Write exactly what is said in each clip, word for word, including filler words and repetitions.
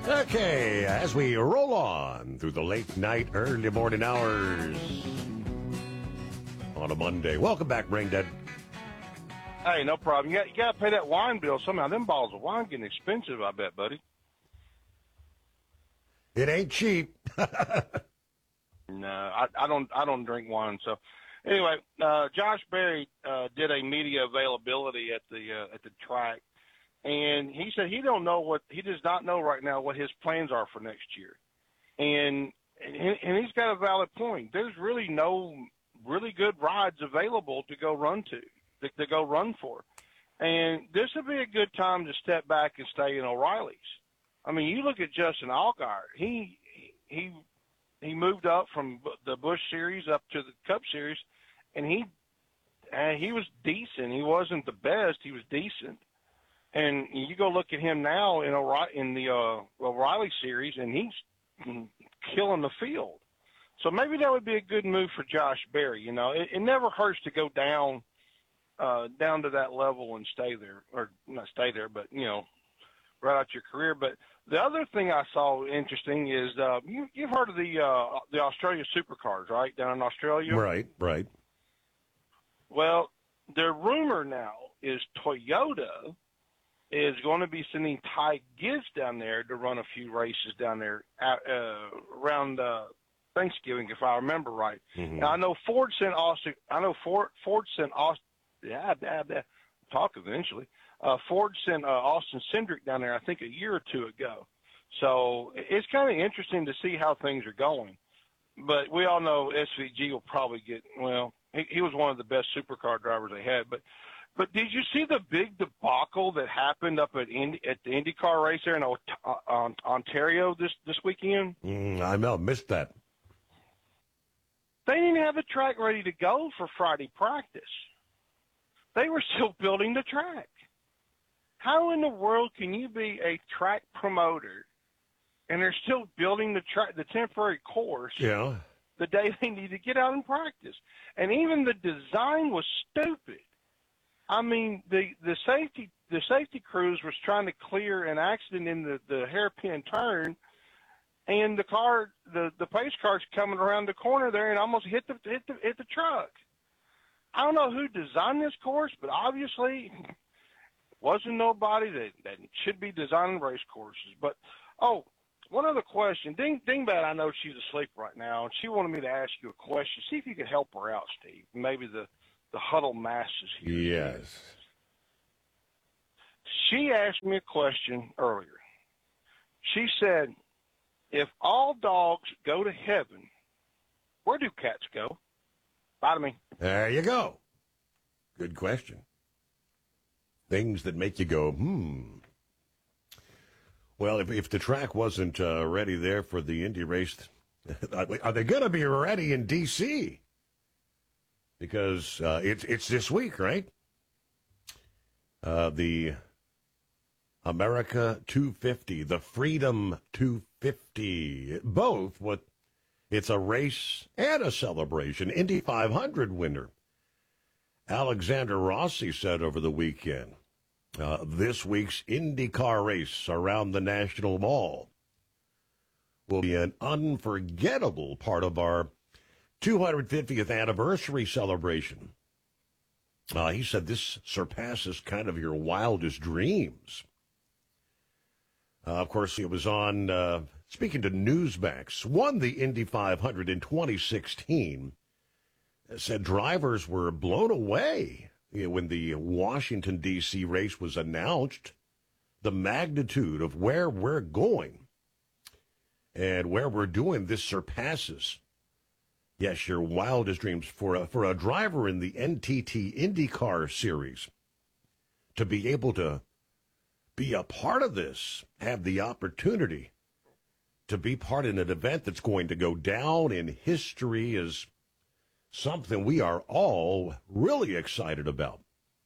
Okay, as we roll on through the late night, early morning hours on a Monday. Welcome back, Brain Dead. Hey, no problem. You got, you got to pay that wine bill somehow. Them bottles of wine getting expensive, I bet, buddy. It ain't cheap. No, I, I don't. I don't drink wine. So, anyway, uh, Josh Berry uh, did a media availability at the uh, at the track, and he said he don't know what he does not know right now what his plans are for next year, and and, and he's got a valid point. There's really no really good rides available to go run to. To, to go run for. And this would be a good time to step back and stay in O'Reilly's. I mean, you look at Justin Allgaier. He he he moved up from the Busch Series up to the Cup Series, and he uh, he was decent. He wasn't the best. He was decent. And you go look at him now in O'Reilly, in the uh, O'Reilly Series, and he's killing the field. So maybe that would be a good move for Josh Berry. You know, it, it never hurts to go down. Uh, down to that level and stay there, or not stay there, but, you know, right out your career. But the other thing I saw interesting is uh, you, you've heard of the uh, the Australia Supercars, right, down in Australia? Right, right. Well, the rumor now is Toyota is going to be sending Ty Gibbs down there to run a few races down there at, uh, around uh, Thanksgiving, if I remember right. Mm-hmm. Now, I know Ford sent Austin. I know Ford Ford sent Austin. Yeah, yeah, yeah. Talk eventually. Uh, Ford sent uh, Austin Cindric down there, I think, a year or two ago. So it's kind of interesting to see how things are going. But we all know S V G will probably get, well, he, he was one of the best supercar drivers they had. But but did you see the big debacle that happened up at Indy, at the IndyCar race there in uh, Ontario this, this weekend? Mm, I know, missed that. They didn't have the track ready to go for Friday practice. They were still building the track. How in the world can you be a track promoter and they're still building the track, the temporary course, yeah, the day they need to get out and practice? And even the design was stupid. I mean, the, the safety the safety crews was trying to clear an accident in the, the hairpin turn, and the car, the, the pace car's coming around the corner there and almost hit the hit the hit the truck. I don't know who designed this course, but obviously it wasn't nobody that, that should be designing race courses. But, oh, one other question. Ding, Dingbat, I know she's asleep right now, and she wanted me to ask you a question. See if you could help her out, Steve. Maybe the, the huddle masses here. Yes. She asked me a question earlier. She said, if all dogs go to heaven, where do cats go? Bye to me. There you go. Good question. Things that make you go, hmm. Well, if, if the track wasn't uh, ready there for the Indy race, are they going to be ready in D C? Because uh, it's it's this week, right? Uh, the America two fifty, the Freedom two fifty, both what. It's a race and a celebration. Indy five hundred winner Alexander Rossi said over the weekend, uh, this week's IndyCar race around the National Mall will be an unforgettable part of our two hundred fiftieth anniversary celebration. Uh, he said this surpasses kind of your wildest dreams. Uh, of course, it was on, uh, speaking to Newsmax, won the Indy five hundred in twenty sixteen. Said drivers were blown away when the Washington, D C race was announced, the magnitude of where we're going and where we're doing. This surpasses, yes, your wildest dreams. For a, for a driver in the N T T IndyCar series to be able to be a part of this, have the opportunity to be part in an event that's going to go down in history is something we are all really excited about.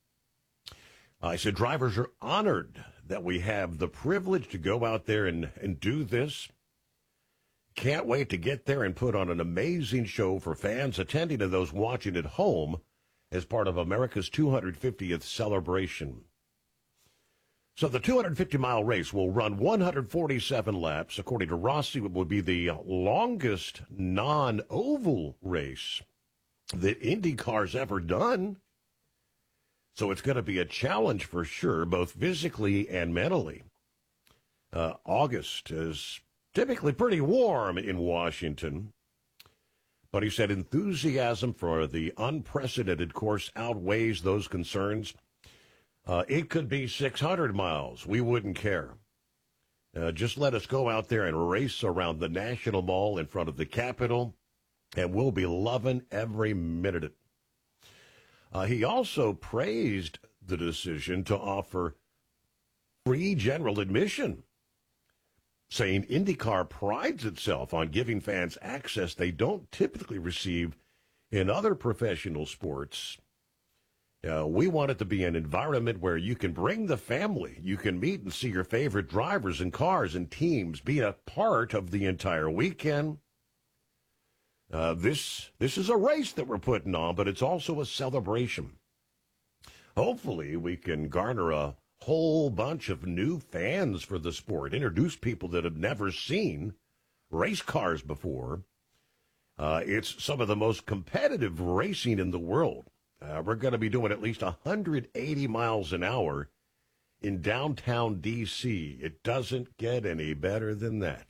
I said drivers are honored that we have the privilege to go out there and, and do this. Can't wait to get there and put on an amazing show for fans attending and those watching at home as part of America's two hundred fiftieth celebration. So the two hundred fifty mile race will run one hundred forty-seven laps. According to Rossi, it would be the longest non-oval race that IndyCar's ever done. So it's going to be a challenge for sure, both physically and mentally. Uh, August is typically pretty warm in Washington. But he said enthusiasm for the unprecedented course outweighs those concerns. Uh, it could be six hundred miles. We wouldn't care. Uh, just let us go out there and race around the National Mall in front of the Capitol, and we'll be loving every minute of it. Uh, he also praised the decision to offer free general admission, saying IndyCar prides itself on giving fans access they don't typically receive in other professional sports. Uh, we want it to be an environment where you can bring the family, you can meet and see your favorite drivers and cars and teams, be a part of the entire weekend. Uh, this this is a race that we're putting on, but it's also a celebration. Hopefully we can garner a whole bunch of new fans for the sport, introduce people that have never seen race cars before. Uh, it's some of the most competitive racing in the world. Uh, we're going to be doing at least one hundred eighty miles an hour in downtown D C. It doesn't get any better than that.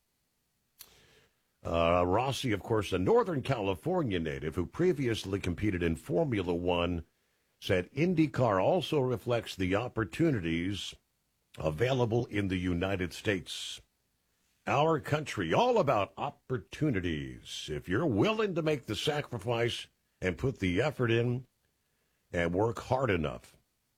Uh, Rossi, of course, a Northern California native who previously competed in Formula One, said IndyCar also reflects the opportunities available in the United States. Our country, all about opportunities. If you're willing to make the sacrifice and put the effort in and work hard enough.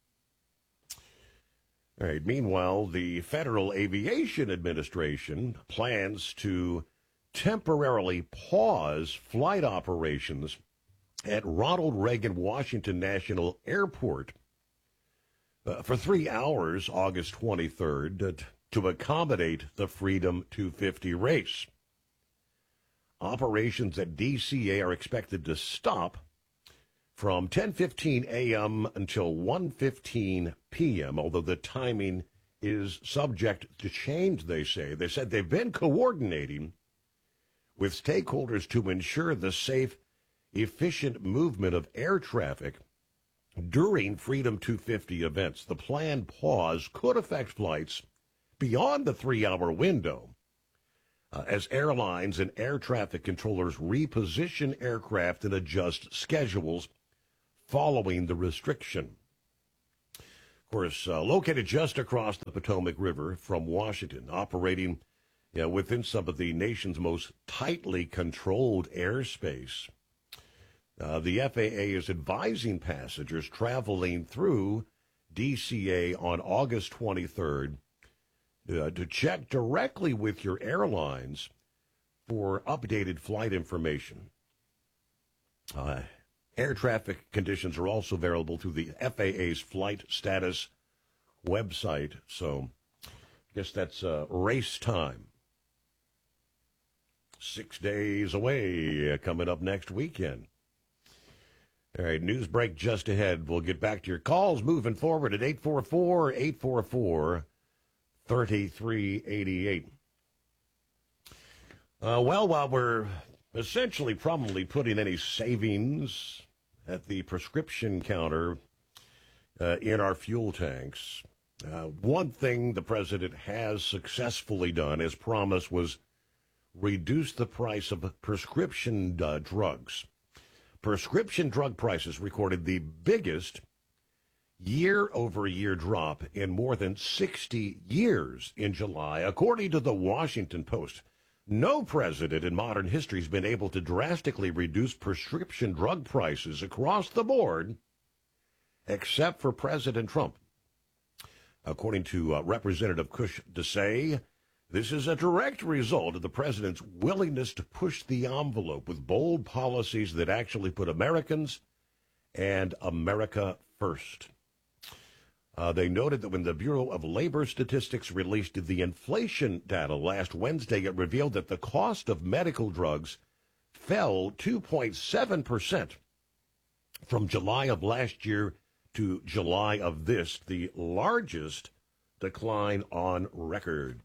All right. Meanwhile, the Federal Aviation Administration plans to temporarily pause flight operations at Ronald Reagan Washington National Airport uh, for three hours, August twenty-third, uh, to accommodate the Freedom two fifty race. Operations at D C A are expected to stop from ten fifteen a.m. until one fifteen p.m., although the timing is subject to change, they say. They said they've been coordinating with stakeholders to ensure the safe, efficient movement of air traffic during Freedom two fifty events. The planned pause could affect flights beyond the three-hour window, Uh, as airlines and air traffic controllers reposition aircraft and adjust schedules following the restriction. Of course, uh, located just across the Potomac River from Washington, operating you know, within some of the nation's most tightly controlled airspace, uh, the F A A is advising passengers traveling through D C A on August twenty-third Uh, to check directly with your airlines for updated flight information. Uh, air traffic conditions are also available through the F A A's flight status website. So I guess that's uh, race time. Six days away, uh, coming up next weekend. All right, news break just ahead. We'll get back to your calls moving forward at eight four four, eight four four, thirty-three eighty-eight. Uh, well, while we're essentially probably putting any savings at the prescription counter uh, in our fuel tanks, uh, one thing the president has successfully done, as promised, was reduce the price of prescription uh, drugs. Prescription drug prices recorded the biggest year-over-year drop in more than sixty years in July, according to the Washington Post. No president in modern history has been able to drastically reduce prescription drug prices across the board, except for President Trump. According to uh, Representative Kush Desai, this is a direct result of the president's willingness to push the envelope with bold policies that actually put Americans and America first. Uh, they noted that when the Bureau of Labor Statistics released the inflation data last Wednesday, it revealed that the cost of medical drugs fell two point seven percent from July of last year to July of this, the largest decline on record.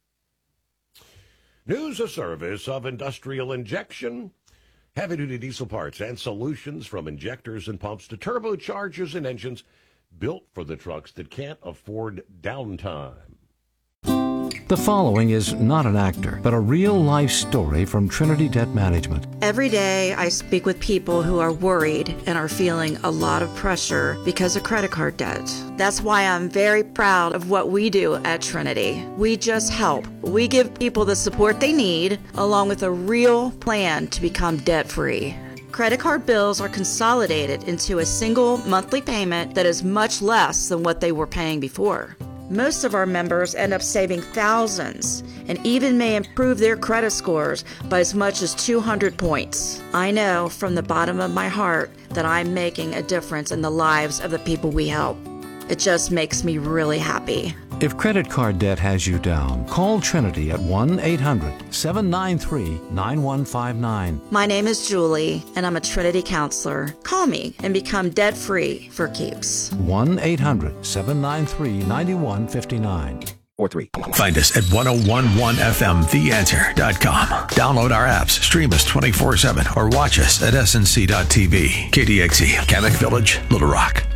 News a service of Industrial Injection. Heavy-duty diesel parts and solutions from injectors and pumps to turbochargers and engines built for the trucks that can't afford downtime. The following is not an actor, but a real-life story from Trinity Debt Management. Every day I speak with people who are worried and are feeling a lot of pressure because of credit card debt. That's why I'm very proud of what we do at Trinity. We just help. We give people the support they need, along with a real plan to become debt-free. Credit card bills are consolidated into a single monthly payment that is much less than what they were paying before. Most of our members end up saving thousands and even may improve their credit scores by as much as two hundred points. I know from the bottom of my heart that I'm making a difference in the lives of the people we help. It just makes me really happy. If credit card debt has you down, call Trinity at one eight hundred seven nine three nine one five nine. My name is Julie, and I'm a Trinity counselor. Call me and become debt-free for keeps. one eight hundred seven nine three nine one five nine. Or three. Find us at ten eleven F M the answer dot com. Download our apps, stream us twenty-four seven, or watch us at S N C dot T V. K D X E, Kamek Village, Little Rock.